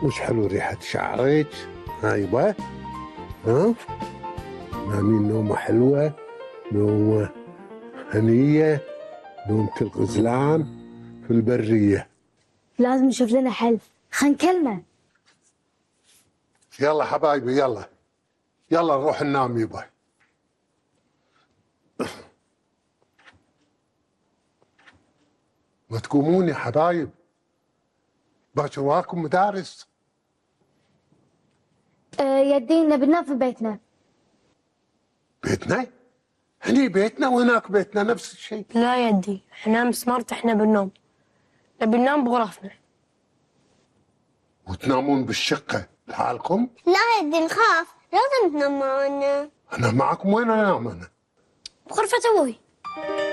وش حلو ريحة شعرك. ايوه. ها، نامين نومة حلوة، نومة هنية، نومة الغزلان في البرية. لازم نشوف لنا حل، خلينا نكلمه. يلا حبايبي يلا، يلا نروح ننام يبا. ما تقومون يا حبايب، باكر وراكم مدارس. يدينا بننام في بيتنا. بيتنا؟ هني بيتنا وهناك بيتنا نفس الشيء. لا يدي، احنا سمارت، احنا بننام، نبي ننام بغرفنا. وتنامون بالشقة لحالكم؟ لا يدي نخاف، لازم تنام معنا. أنا معكم، وين أنام أنا؟ بغرفة أبوي.